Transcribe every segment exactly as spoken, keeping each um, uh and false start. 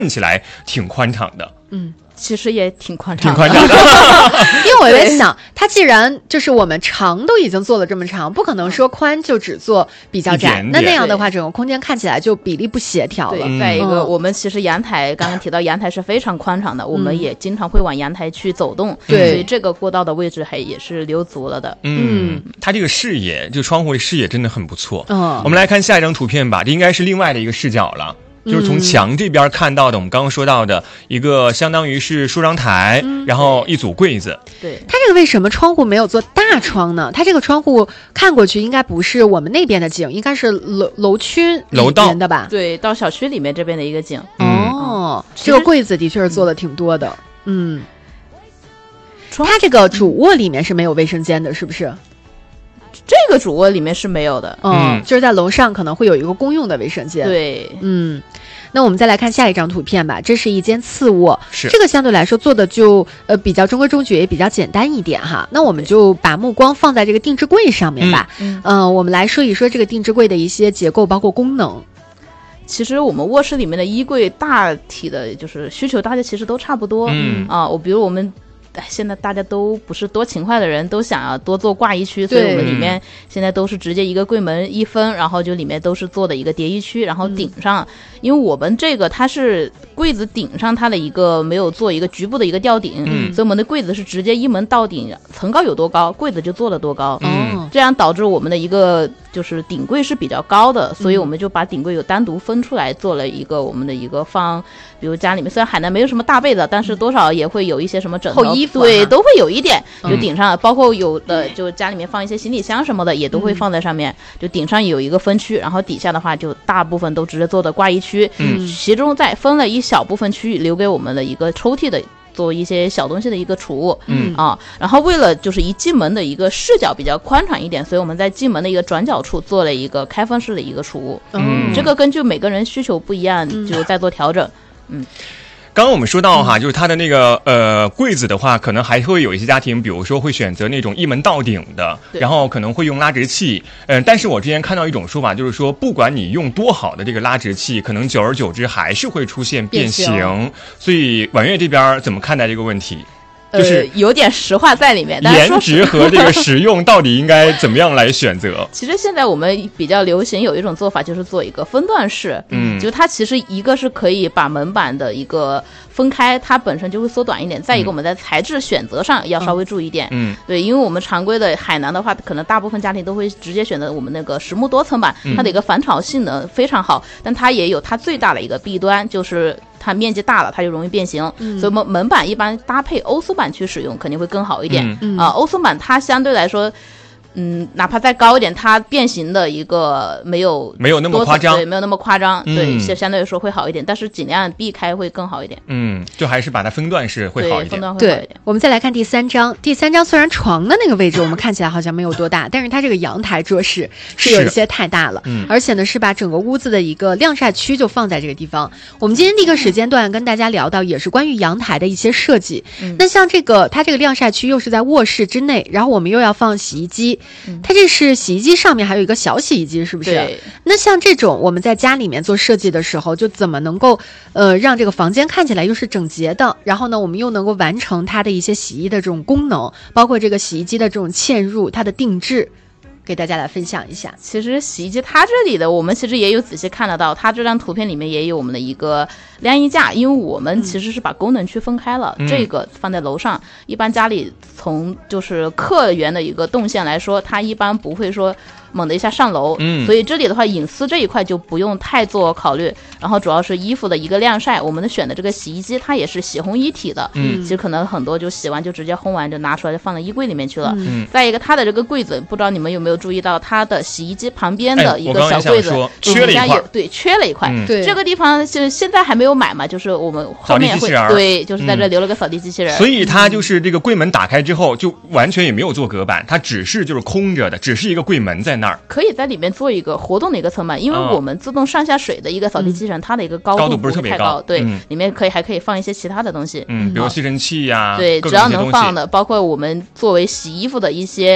看起来挺宽敞的。 嗯，其实也挺宽敞的， 挺宽敞的。 因为我在想，它既然就是我们长都已经做了这么长，不可能说宽就只做比较窄， 一点点那那样的话，整个空间看起来就比例不协调了。 对，再一个， 嗯我们其实阳台刚刚提到阳台是非常宽敞的，我们也经常会往阳台去走动， 对所以这个过道的位置还也是留足了的。 嗯，它这个视野，就窗户的视野真的很不错。 嗯我们来看下一张图片吧，这应该是另外的一个视角了。就是从墙这边看到的，我们刚刚说到的一个相当于是梳妆台， 嗯然后一组柜子。 对， 它这个为什么窗户没有做大窗呢？它这个窗户看过去应该不是我们那边的景，应该是楼楼区里边的吧？ 对，到小区里面这边的一个景。 哦， 嗯这个柜子的确是做的挺多的。嗯， 窗它这个主卧里面是没有卫生间的，是不是？ 这个主卧里面是没有的。 嗯， 嗯就是在楼上可能会有一个公用的卫生间。， 对， 嗯，那我们再来看下一张图片吧。这是一间次卧， 是这个相对来说做的就呃比较中规中矩，也比较简单一点哈。那我们就把目光放在这个定制柜上面吧。 嗯嗯、呃我们来说一说这个定制柜的一些结构，包括功能。 其实我们卧室里面的衣柜大体的就是需求，大家其实都差不多。 嗯啊，我比如我们。哎现在大家都不是多勤快的人，都想要多做挂衣区，所以我们里面现在都是直接一个柜门一分，然后就里面都是做的一个叠衣区，然后顶上，嗯、因为我们这个它是柜子顶上它的一个没有做一个局部的一个吊顶， 嗯、 所以我们的柜子是直接一门到顶，层高有多高，柜子就做了多高， 嗯， 这样导致我们的一个就是顶柜是比较高的，所以我们就把顶柜有单独分出来，做了一个我们的一个放，比如家里面虽然海南没有什么大被子，但是多少也会有一些什么枕头。 厚衣服对，都会有一点，就顶上，嗯、包括有的就家里面放一些行李箱什么的，也都会放在上面。嗯、就顶上有一个分区，然后底下的话就大部分都直接做的挂衣区， 嗯， 其中再分了一小部分区域留给我们的一个抽屉的。做一些小东西的一个储物， 嗯啊，然后为了就是一进门的一个视角比较宽敞一点，所以我们在进门的一个转角处做了一个开放式的一个储物， 嗯， 这个根据每个人需求不一样， 嗯、 就再做调整，嗯。 刚刚我们说到哈，就是它的那个呃柜子的话，可能还会有一些家庭，比如说会选择那种一门到顶的，然后可能会用拉直器。嗯、呃，但是我之前看到一种说法，就是说不管你用多好的这个拉直器，可能久而久之还是会出现变形。 变形所以婉月这边怎么看待这个问题？就是呃、有点实话在里面，但是颜值和这个实用到底应该怎么样来选择？ 其实现在我们比较流行有一种做法，就是做一个分段式， 嗯， 就它其实一个是可以把门板的一个分开，它本身就会缩短一点。再一个，我们在材质选择上要稍微注意一点， 嗯， 对，因为我们常规的海南的话，可能大部分家庭都会直接选择我们那个实木多层板， 嗯、 它的一个反炒性能非常好，但它也有它最大的一个弊端，就是它面积大了，它就容易变形。嗯、所以我们门板一般搭配欧苏板去使用，肯定会更好一点。啊、 嗯呃，欧苏板它相对来说。嗯，哪怕再高一点，它变形的一个没有没有那么夸张， 对，没有那么夸张， 嗯、 对，相相对来说会好一点，但是尽量避开会更好一点。 嗯，就还是把它分段式会好一点。 对，分段会好一点。 对，我们再来看第三张，第三张虽然床的那个位置我们看起来好像没有多大，但是它这个阳台桌式是有一些太大了， 嗯， 而且呢是把整个屋子的一个晾晒区就放在这个地方。我们今天第一个时间段跟大家聊到也是关于阳台的一些设计。 嗯、 那像这个它这个晾晒区又是在卧室之内，然后我们又要放洗衣机，嗯、它这是。是洗衣机上面还有一个小洗衣机，是不是？ 对。 那像这种我们在家里面做设计的时候，就怎么能够呃让这个房间看起来又是整洁的，然后呢，我们又能够完成它的一些洗衣的这种功能，包括这个洗衣机的这种嵌入，它的定制。给大家来分享一下。 其实洗衣机它这里的我们其实也有仔细看得到，它这张图片里面也有我们的一个晾衣架，因为我们其实是把功能区分开了， 嗯、 这个放在楼上，一般家里从就是客源的一个动线来说，它一般不会说猛的一下上楼， 嗯， 所以这里的话隐私这一块就不用太做考虑，然后主要是衣服的一个晾晒，我们的选的这个洗衣机它也是洗烘一体的， 嗯， 其实可能很多就洗完就直接烘完就拿出来就放到衣柜里面去了， 嗯， 再一个它的这个柜子，不知道你们有没有注意到它的洗衣机旁边的一个小柜子， 哎、缺了一块， 对，缺了一块， 嗯、 对， 这个地方就现在还没有买嘛，就是我们后面会对，就是在这留了个扫地机器人， 嗯、所以它就是这个柜门打开之后就完全也没有做隔板，它只是就是空着的，只是一个柜门在那儿， 可以在里面做一个活动的一个层板，因为我们自动上下水的一个扫地机器人，嗯、它的一个高度不是太高， 高对， 嗯、 里面可以还可以放一些其他的东西， 嗯，比如吸尘器呀、啊， 对，只要能放的，包括我们作为洗衣服的一些。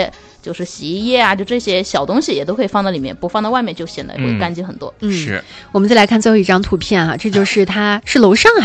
就是洗衣液啊，就这些小东西也都可以放到里面，不放到外面就显得会干净很多。 嗯， 是。 我们再来看最后一张图片啊，这就是它是楼上